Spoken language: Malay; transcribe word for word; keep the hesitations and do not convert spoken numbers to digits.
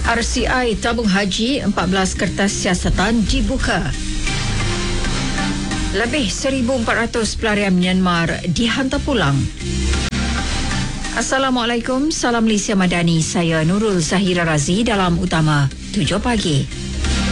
R C I tabung haji empat belas kertas siasatan dibuka. Lebih seribu empat ratus pelarian Myanmar dihantar pulang. Assalamualaikum, salam Malaysia Madani. Saya Nurul Zahira Razi dalam Utama tujuh pagi.